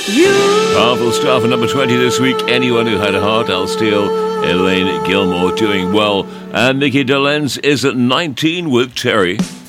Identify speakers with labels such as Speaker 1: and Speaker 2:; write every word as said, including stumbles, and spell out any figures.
Speaker 1: Powerful stuff. And number twenty this week, Anyone Who Had a Heart, Al Steele, Elaine Gilmore doing well. And Mickey Dolenz is at nineteen with Terry.